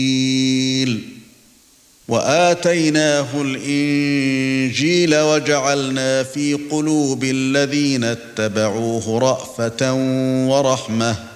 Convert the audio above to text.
وآتيناه الإنجيل وجعلنا في قلوب الذين اتبعوه رأفة ورحمة